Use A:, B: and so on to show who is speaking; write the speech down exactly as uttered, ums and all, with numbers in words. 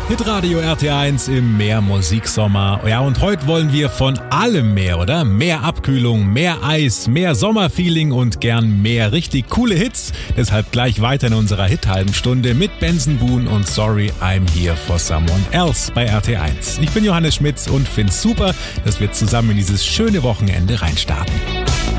A: Hitradio R T eins im Meer-Musiksommer. Ja, und heute wollen wir von allem mehr, oder? Mehr Abkühlung, mehr Eis, mehr Sommerfeeling und gern mehr richtig coole Hits. Deshalb gleich weiter in unserer Hit-halben Stunde mit Benson Boone und Sorry I'm Here for Someone Else bei R T eins. Ich bin Johannes Schmitz und find's super, dass wir zusammen in dieses schöne Wochenende reinstarten.